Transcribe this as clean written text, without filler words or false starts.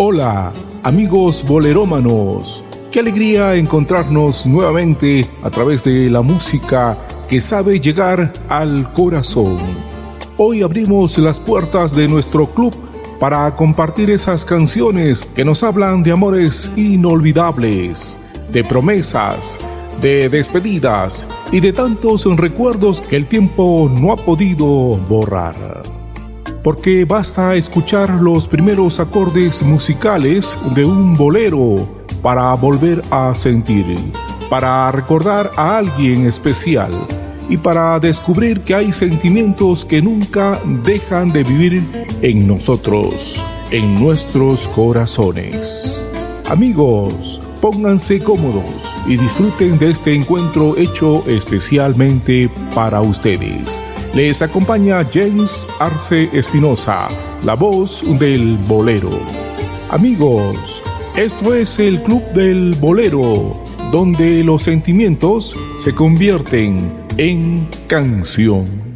Hola, amigos bolerómanos. Qué alegría encontrarnos nuevamente a través de la música que sabe llegar al corazón. Hoy abrimos las puertas de nuestro club para compartir esas canciones que nos hablan de amores inolvidables, de promesas, de despedidas y de tantos recuerdos que el tiempo no ha podido borrar. Porque basta escuchar los primeros acordes musicales de un bolero para volver a sentir, para recordar a alguien especial y para descubrir que hay sentimientos que nunca dejan de vivir en nosotros, en nuestros corazones. Amigos, pónganse cómodos y disfruten de este encuentro hecho especialmente para ustedes. Les acompaña James Arce Espinosa, la voz del bolero. Amigos, esto es el Club del Bolero, donde los sentimientos se convierten en canción.